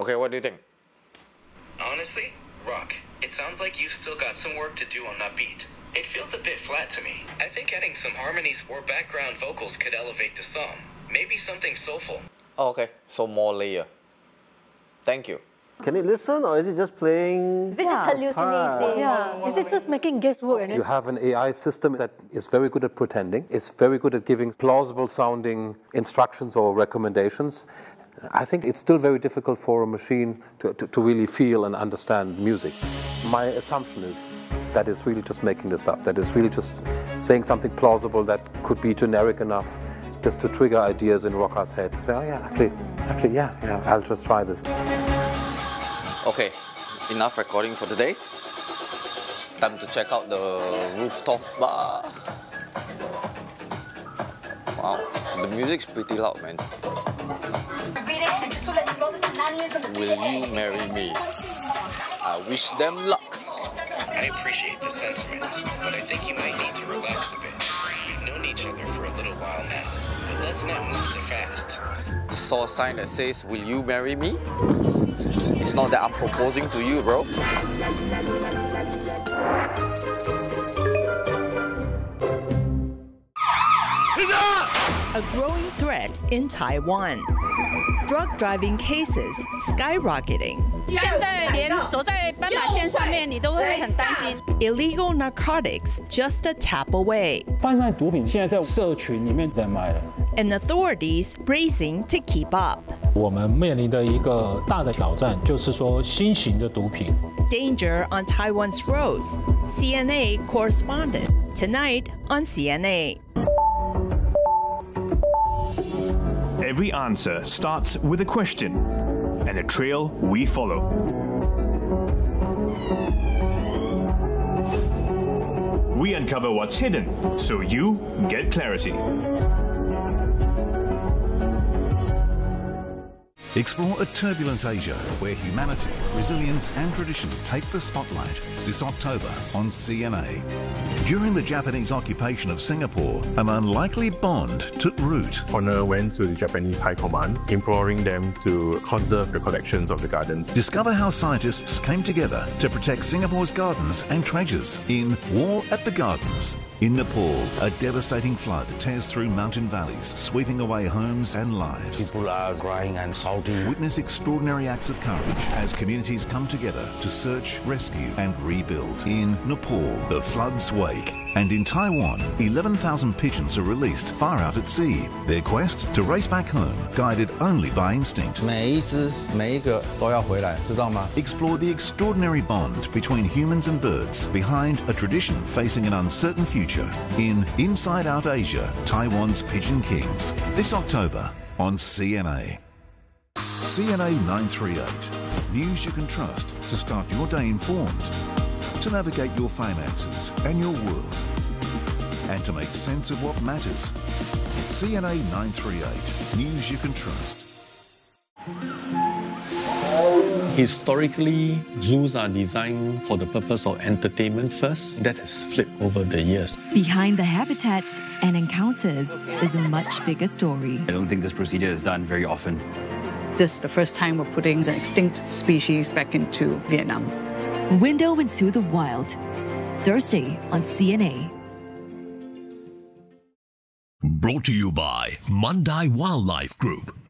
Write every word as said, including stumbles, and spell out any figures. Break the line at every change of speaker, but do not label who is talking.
Okay, what do you think?
Honestly, Rock, it sounds like you've still got some work to do on that beat. It feels a bit flat to me. I think adding some harmonies or background vocals could elevate the song. Maybe something soulful.
Oh, okay, so more layer. Thank you.
Can it listen, or is it just playing?
Is it just hallucinating?
Yeah. Is it just making guesswork? And
You have an A I system that is very good at pretending. It's very good at giving plausible sounding instructions or recommendations. I think it's still very difficult for a machine to, to, to really feel and understand music. My assumption is that it's really just making this up, that it's really just saying something plausible that could be generic enough just to trigger ideas in Rocca's head to say, oh yeah, actually, actually, yeah, yeah, I'll just try this.
Okay, enough recording for today. Time to check out the rooftop bar. Wow, the music's pretty loud, man. Will you marry me? I wish them luck.
I appreciate the sentiment, but I think you might need to relax a bit. We've known each other for a little while now, but let's not move too fast.
Saw a sign that says, will you marry me? It's not that I'm proposing to you, bro.
A growing threat in Taiwan. Drug driving cases skyrocketing. Illegal narcotics just a tap away. And authorities racing to keep up.
我们面临的一个大的挑战就是说新型的毒品。
Danger on Taiwan's roads. C N A correspondent tonight on C N A.
Every answer starts with a question, and a trail we follow. We uncover what's hidden, so you get clarity.
Explore a turbulent Asia where humanity, resilience and tradition take the spotlight this October on C N A. During the Japanese occupation of Singapore, an unlikely bond took root.
Honor went to the Japanese High Command, imploring them to conserve the collections of the gardens.
Discover how scientists came together to protect Singapore's gardens and treasures in War at the Gardens. In Nepal, a devastating flood tears through mountain valleys, sweeping away homes and lives.
People are crying and shouting.
Witness extraordinary acts of courage as communities come together to search, rescue and rebuild. In Nepal, the floods wake. And in Taiwan, eleven thousand pigeons are released far out at sea. Their quest to race back home, guided only by instinct.
每一只每一个都要回来，知道吗?
Explore the extraordinary bond between humans and birds behind a tradition facing an uncertain future in Inside Out Asia, Taiwan's Pigeon Kings. This October on C N A. C N A nine thirty-eight. News you can trust to start your day informed, to navigate your finances and your world, and to make sense of what matters. C N A nine thirty-eight. News you can trust.
Historically, zoos are designed for the purpose of entertainment first. That has flipped over the years.
Behind the habitats and encounters is a much bigger story.
I don't think this procedure is done very often.
This is the first time we're putting an extinct species back into Vietnam.
Window into the Wild, Thursday on C N A.
Brought to you by Mandai Wildlife Group.